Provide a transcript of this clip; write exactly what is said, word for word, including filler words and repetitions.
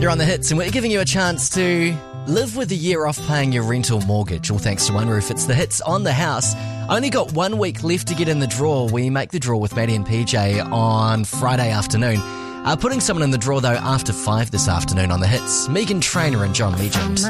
You're on the hits, and we're giving you a chance to live with a year off paying your rental mortgage, all thanks to One Roof. It's the hits on the house. Only got one week left to get in the draw. We make the draw with Maddie and P J on Friday afternoon. Uh, putting someone in the draw, though, after five this afternoon on the hits. Megan Trainor and John Legend.